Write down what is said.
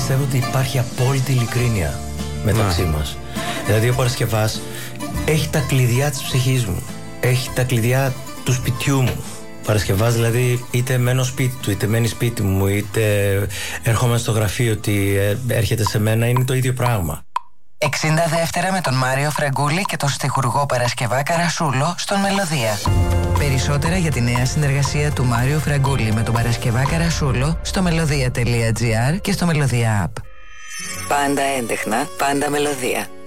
πιστεύω ότι υπάρχει απόλυτη ειλικρίνεια μεταξύ μας. Δηλαδή ο Παρασκευάς έχει τα κλειδιά της ψυχής μου, έχει τα κλειδιά του σπιτιού μου. Παρασκευάς δηλαδή είτε μένω σπίτι του, είτε μένει σπίτι μου, είτε έρχομαι στο γραφείο, ότι έρχεται σε μένα, είναι το ίδιο πράγμα. 60 δεύτερα με τον Μάριο Φραγκούλη και τον στιχουργό Παρασκευά Καρασούλο στον Μελωδία. Περισσότερα για τη νέα συνεργασία του Μάριο Φραγκούλη με τον Παρασκευά Καρασούλο στο melodia.gr και στο Μελωδία App. Πάντα έντεχνα, πάντα μελωδία.